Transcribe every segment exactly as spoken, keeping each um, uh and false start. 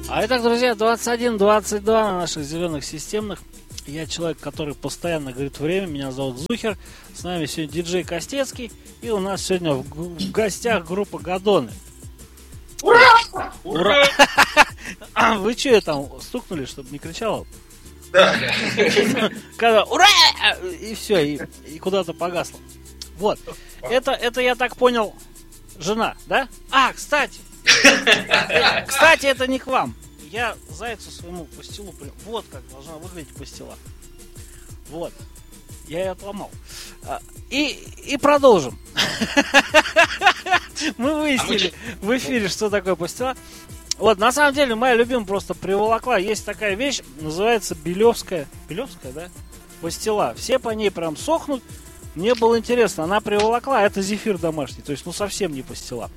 А итак, друзья, двадцать один двадцать два на наших зеленых системных. Я человек, который постоянно говорит время. Меня зовут Зухер. С нами сегодня диджей Костецкий. И у нас сегодня в, в гостях группа Гадоны. Ура! Ура! А, вы что там стукнули, чтобы не кричало? Да. Когда ура! И все, и, и куда-то погасло. Вот. Это, это, я так понял, жена, да? А, кстати. Кстати, это не к вам. Я зайцу своему пастилу... Вот как должна выглядеть пастила. Вот. Я ее отломал. И, и продолжим. Мы выяснили в эфире, что такое пастила. Вот, на самом деле, моя любимая просто приволокла. Есть такая вещь, называется Белевская. Белевская, да? Пастила. Все по ней прям сохнут. Мне было интересно, она приволокла, а это зефир домашний. То есть, ну, совсем не пастила.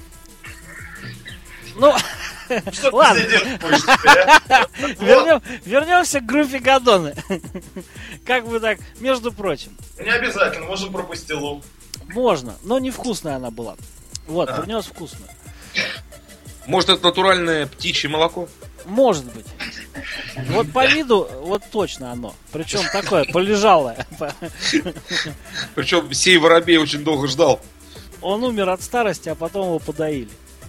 Ну, ладно. Вернем, вернемся к группе Гадоны. Как бы так, между прочим. Не обязательно, можем про пастилу. Можно, но невкусная она была. Вот, А. принес вкусную. Может, это натуральное птичье молоко? Может быть. Вот по виду, вот точно оно. Причем такое, полежалое. Причем сей воробей очень долго ждал. Он умер от старости, а потом его подоили.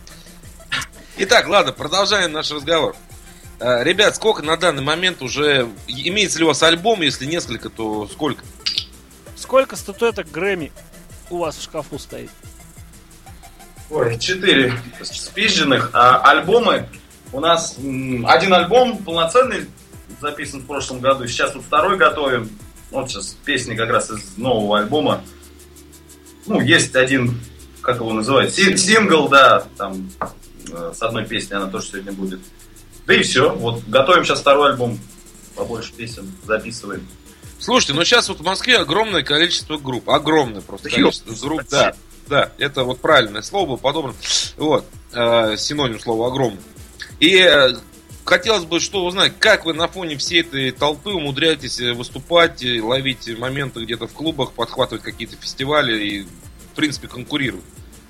Итак, ладно, продолжаем наш разговор. А, ребят, сколько на данный момент уже... Имеется ли у вас альбом? Если несколько, то сколько? Сколько статуэток Грэмми у вас в шкафу стоит? Ой, четыре спизженных. А альбомы у нас м, один альбом полноценный записан в прошлом году. Сейчас вот второй готовим. Вот сейчас песни как раз из нового альбома. Ну, есть один, как его называют, син- сингл, да, там э, с одной песней она тоже сегодня будет. Да и все. Вот готовим сейчас второй альбом. Побольше песен записываем. Слушайте, ну сейчас вот в Москве огромное количество групп. Огромное просто Да количество ёпта, групп. спасибо. Да, да, это вот правильное слово было подобрано. Вот, э, синоним слова огромный. И э, хотелось бы что узнать, как вы на фоне всей этой толпы умудряетесь выступать, ловить моменты где-то в клубах, подхватывать какие-то фестивали и, в принципе, конкурировать.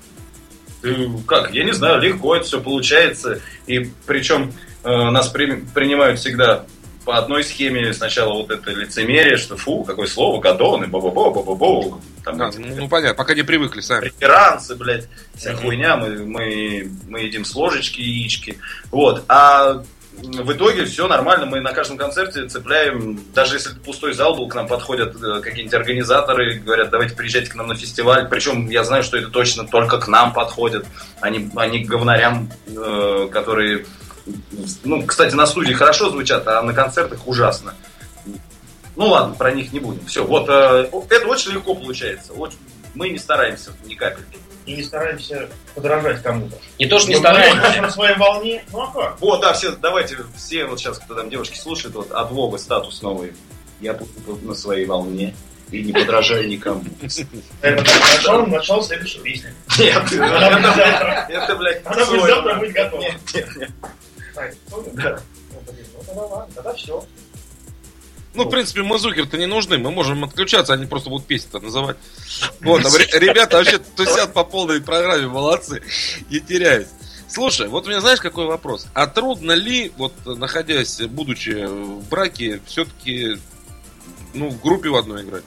Э, Как? Я не знаю, легко это все получается. И причем э, нас при- принимают всегда по одной схеме. Сначала вот это лицемерие, что фу, какое слово, Гадоны, бо-бо-бо, бо-бо-бо. Там А, эти ну, ну, понятно, пока не привыкли сами. преферансы, блядь, вся хуйня, мы, мы, мы едим с ложечки яички. Вот. А в итоге все нормально, мы на каждом концерте цепляем, даже если это пустой зал был, к нам подходят э, какие-нибудь организаторы, говорят, давайте приезжайте к нам на фестиваль. Причем я знаю, что это точно только к нам подходят, а не, а не к говнарям, э, которые, ну, кстати, на студии хорошо звучат, а на концертах ужасно. Ну ладно, про них не будем. Все, вот э, это очень легко получается. Очень, мы не стараемся ни капельки. И не стараемся подражать кому-то. Не то, что не Мы стараемся. на своей волне. Ну а как? Вот, да, все, давайте, все вот сейчас, кто там девушки слушают, вот от Вовы статус новый. Я буду на своей волне и не подражаю никому. Это начало, начало следующей песни. Нет, Она будет это, завтра. это, блядь, Она будет сложно. завтра быть готова. Нет, нет, нет. Так, понял? Да. Ну, блин, ну тогда ладно, тогда все. Ну, в принципе, мы Зухер-то не нужны, мы можем отключаться, они просто будут песни-то называть. Вот, там ре- ребята вообще тусят по полной программе, молодцы, не теряюсь. Слушай, вот у меня знаешь какой вопрос? А трудно ли, вот находясь, будучи в браке, все-таки, ну, в группе в одной играть?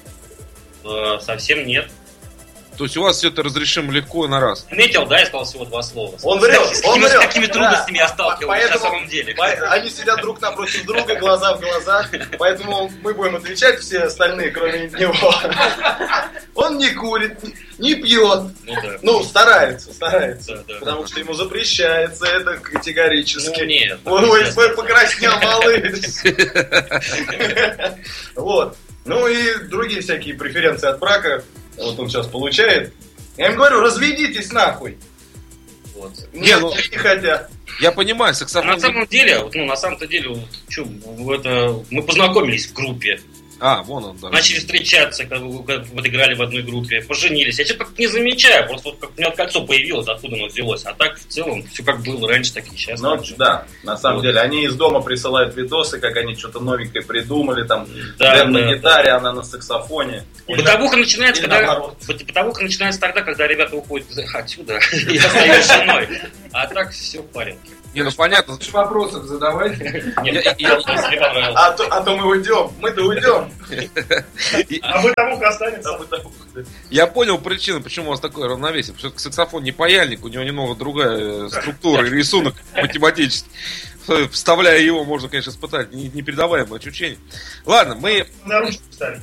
Э, Совсем нет. То есть у вас все это разрешимо легко и на раз? Метил, да, я сказал всего два слова. Он С врет, какими- с он какими- врет. С какими трудностями Да. я сталкиваюсь на Поэтому- самом деле. По- Они сидят друг напротив друга, глаза в глаза, поэтому мы будем отвечать, все остальные, кроме него. Он не курит, не пьет. Ну да. Ну, старается, старается. Да, да. Потому что ему запрещается это категорически. Ну, нет. Ой, честно. ой, покраснел малыш. Вот. Ну и другие всякие преференции от брака. Вот он сейчас получает. Я им говорю, разведитесь нахуй. Вот. Не, ну- Нет, не хотят. Я понимаю, А саксофон... на самом деле, вот, ну, на самом-то деле, вот, чё, это, мы познакомились в группе, А, вон он, да. начали встречаться, как, бы, как вот играли в одной группе, поженились. Я что-то как-то не замечаю, просто вот как у меня кольцо появилось, откуда оно взялось. А так, в целом, все как было раньше, так и сейчас. Ну, так же. да, на самом Вот. деле. Они из дома присылают видосы, как они что-то новенькое придумали. Там, Да, Дэн на да, гитаре, она на саксофоне. Бытовуха начинается, Или когда, наоборот. быт- бытовуха начинается тогда, когда ребята уходят отсюда и остаются женой. А так все в порядке. Не, ну понятно. Лучше вопросов задавать. Нет, Я- я- если понравилось. А то, а то мы уйдем, мы-то уйдем. А бытовуха останется. А мы там- Я понял причину, почему у вас такое равновесие. Потому что саксофон не паяльник, у него немного другая э, структура и рисунок математический. Вставляя его, можно, конечно, испытать не- непередаваемое ощущение. Ладно, мы На ручку ставить.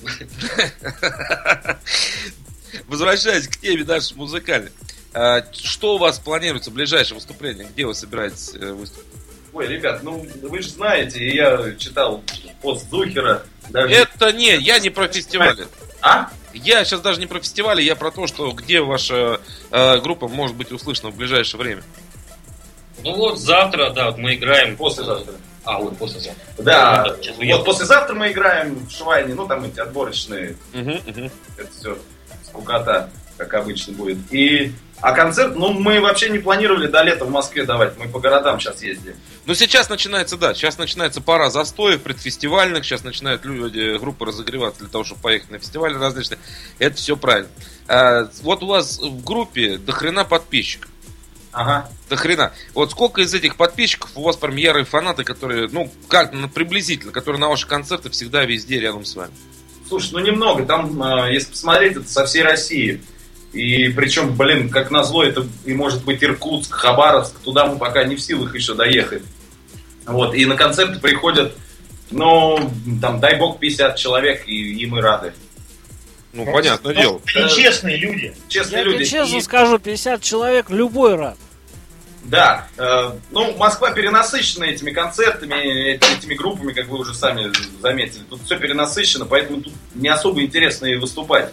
возвращаясь к теме нашей музыкальной. А, Что у вас планируется в ближайшее выступление? Где вы собираетесь э, выступить? Ой, ребят, ну вы же знаете, я читал пост Зухера. Даже... Это не, я не про фестивали. А? Я сейчас даже не про фестивали, я про то, что где ваша э, группа может быть услышана в ближайшее время. Ну вот завтра, да, вот мы играем. Послезавтра. А, вот послезавтра. Да, Ну, сейчас уеду. вот послезавтра мы играем в Швайне, ну там эти отборочные, Угу, угу. это все скукота, как обычно будет. И, а концерт, ну мы вообще не планировали до лета в Москве давать, мы по городам сейчас ездим. Ну сейчас начинается, да, сейчас начинается пора застоев предфестивальных, сейчас начинают люди, группы разогреваться для того, чтобы поехать на фестивали различные. Это все правильно. А, вот у вас в группе до хрена подписчиков. Ага. До хрена. Вот сколько из этих подписчиков у вас прям ярые фанаты, которые, ну, как ну, приблизительно, которые на ваши концерты всегда везде рядом с вами? Слушай, ну немного, там, э, если посмотреть, это со всей России. И причем, блин, как назло, это и может быть Иркутск, Хабаровск, туда мы пока не в силах еще доехать. Вот, и на концерты приходят, ну, там, дай бог, пятьдесят человек, и, и мы рады. Ну, понятное дело. Они честные люди. Честные Я люди. тебе честно И- скажу, пятьдесят человек любой рад. Да, э, ну, Москва перенасыщена этими концертами, эти- этими группами, как вы уже сами заметили. Тут все перенасыщено, поэтому тут не особо интересно и выступать.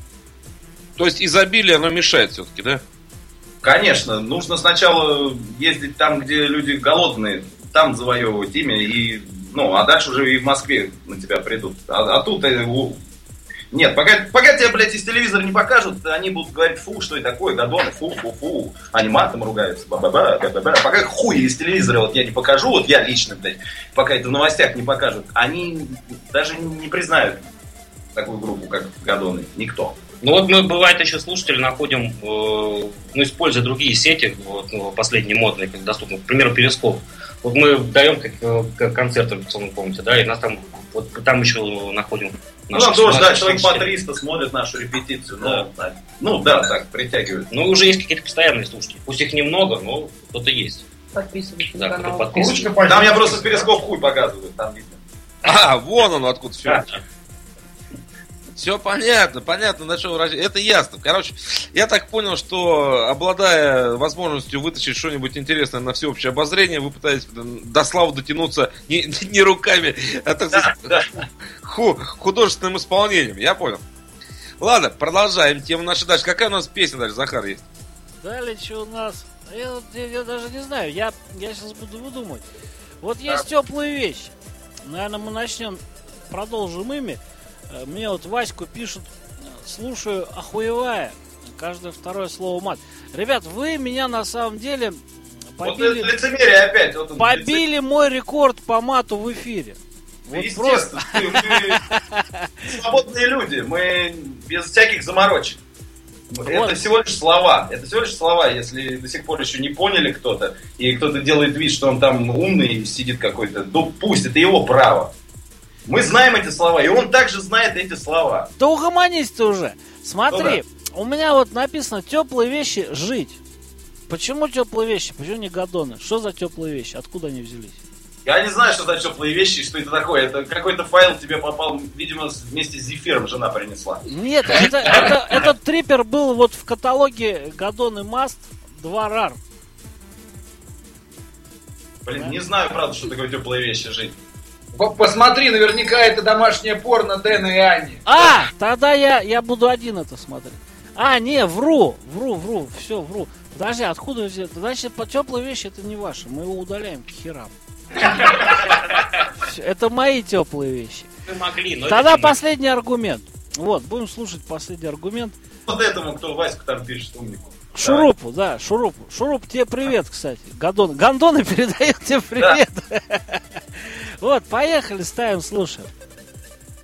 То есть изобилие, оно мешает все-таки, да? Конечно, нужно сначала ездить там, где люди голодные, там завоевывать имя, и, ну, а дальше уже и в Москве на тебя придут. А, а тут... э, у- Нет, пока, пока тебя, блядь, из телевизора не покажут, они будут говорить, фу, что это такое, гадоны, фу, фу, фу. Они матом ругаются, ба-ба-ба, ба-ба-ба. Пока хуй из телевизора вот я не покажу, вот я лично, блядь, пока это в новостях не покажут, они даже не признают такую группу, как гадоны. Никто. Ну вот мы, бывает, еще слушатели находим, э, ну, используя другие сети, вот, ну, последние модные, как доступны, к примеру, Перископ. Вот мы даем как, э, как концерт в информационной комнате, да, и нас там, вот там еще находим. Ну, там тоже, да, человек по слушателей. триста смотрит нашу репетицию, Да. ну, да. Ну, да, так, притягивают. Ну, уже есть какие-то постоянные слушатели. Пусть их немного, но кто-то есть. Подписывайтесь Да, на кто канал. подписывается. Ручка пальцем. Там я просто перископ хуй показываю, там видно. А, вон он откуда все. Да. Все понятно, понятно, на что вы рассчитываете. Это ясно. Короче, я так понял, что обладая возможностью вытащить что-нибудь интересное на всеобщее обозрение, вы пытаетесь до славы дотянуться не, не руками, а так сказать, ху- художественным исполнением. Я понял. Ладно, продолжаем тему нашей дальше. Какая у нас песня дальше, Захар, есть? Далее, что у нас? Я, вот- я- я даже не знаю, я, я сейчас буду выдумывать. Вот есть теплые вещи. Наверное, мы начнем, продолжим ими. Э, Мне вот Ваську пишут, э, слушаю, охуевая. Каждое второе слово мат. Ребят, вы меня на самом деле Вот побили, ли- лицемерие опять. Вот он, побили мой рекорд по мату в эфире. Вот просто. Естественно, мы, мы свободные люди, мы без всяких заморочек. Это Вот. всего лишь слова. Это всего лишь слова. Если до сих пор еще не поняли кто-то, и кто-то делает вид, что он там умный сидит какой-то, ну пусть, это его право. Мы знаем эти слова, и он также знает эти слова. Да угомонись ты уже. Смотри, Ну у меня вот написано теплые вещи жить. Почему теплые вещи? Почему не гадоны? Что за теплые вещи? Откуда они взялись? Я не знаю, что за теплые вещи, что это такое. Это какой-то файл тебе попал, видимо, вместе с зефиром жена принесла. Нет, это, это- этот трипер был вот в каталоге Гадон и Маст два рар. Блин, не знаю, правда, что такое теплые вещи жить. По- Посмотри, наверняка это домашнее порно Дэна и Ани. А, тогда я, я буду один это смотреть. А, не, вру, вру, вру, все, вру. Подожди, откуда взять? Значит, по теплые вещи это не ваши, мы его удаляем к херам. Всё, это мои теплые вещи. Мы могли, но Тогда это не мы. последний аргумент. Вот, будем слушать последний аргумент. Вот этому, кто Ваську там пишет, умнику. Шурупу, да, Шурупу. Шуруп, тебе привет, кстати. Гадон. Гандоны передает тебе привет. Вот, поехали, ставим, слушаем.